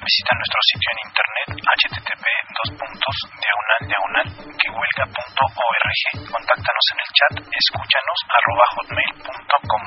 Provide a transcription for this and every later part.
Visita nuestro sitio en internet http://quehuelga.org. Contáctanos en el chat escúchanos@hotmail.com.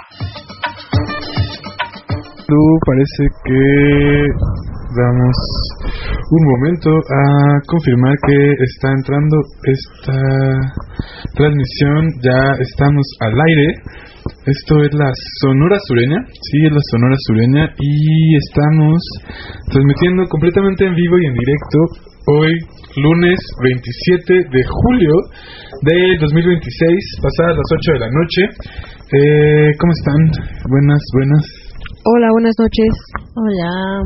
Parece que damos un momento a confirmar que está entrando esta transmisión. Ya estamos al aire. Esto es la Sonora Sureña. Sí, es la Sonora Sureña. Y estamos transmitiendo completamente en vivo y en directo hoy, lunes 27 de julio de 2026, pasadas las 8 de la noche. ¿Cómo están? Buenas. Hola, buenas noches. Hola.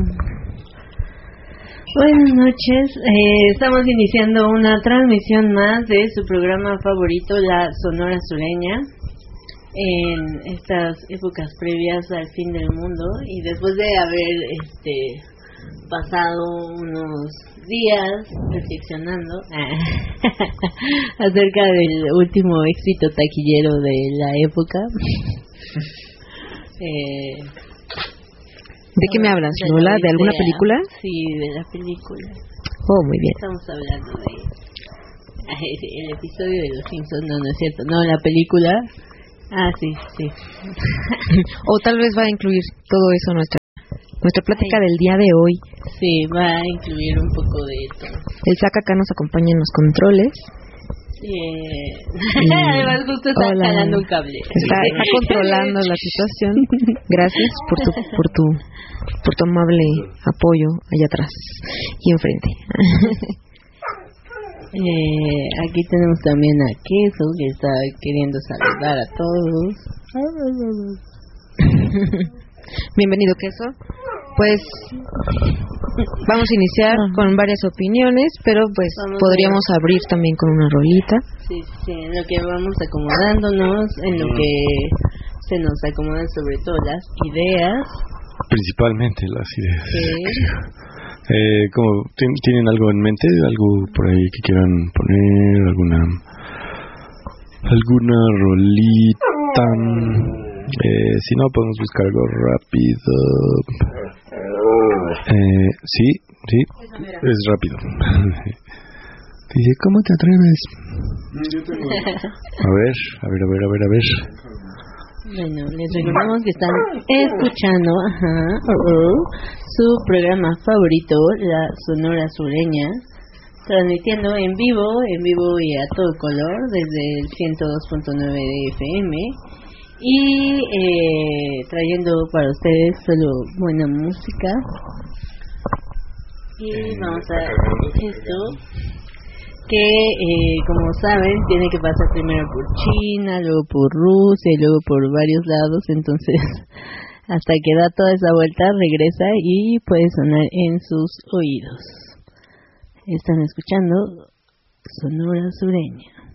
Buenas noches. Estamos iniciando una transmisión más de su programa favorito, La Sonora Sureña, en estas épocas previas al fin del mundo y después de haber pasado unos días reflexionando acerca del último éxito taquillero de la época. ¿De qué me hablas, Lola? ¿De alguna película? Sí, de la película. Oh, muy bien. Estamos hablando de el episodio de Los Simpsons. No es cierto. No, la película. Ah, sí. O tal vez va a incluir todo eso nuestra plática del día de hoy. Sí, va a incluir un poco de todo. El Saca acá nos acompaña en los controles. Además justo está jalando un cable. Está controlando la situación. Gracias por tu amable apoyo allá atrás y enfrente. Aquí tenemos también a Queso, que está queriendo saludar a todos. Bienvenido, Queso. Pues vamos a iniciar con varias opiniones, pero pues podríamos abrir también con una rolita. Sí, en lo que vamos acomodándonos, en lo que se nos acomodan sobre todo las ideas. Principalmente las ideas. Sí. ¿Cómo, ¿tienen algo en mente? ¿Algo por ahí que quieran poner? ¿Alguna rolita? Si no, podemos buscar algo rápido. Sí, es rápido. Dice, ¿cómo te atreves? A ver. Bueno, les recordamos que están escuchando su programa favorito, La Sonora Sureña, transmitiendo en vivo y a todo color desde el 102.9 de FM y trayendo para ustedes solo buena música. Y vamos a esto que como saben tiene que pasar primero por China, luego por Rusia y luego por varios lados, entonces hasta que da toda esa vuelta regresa y puede sonar en sus oídos. Están escuchando Sonora Sureña.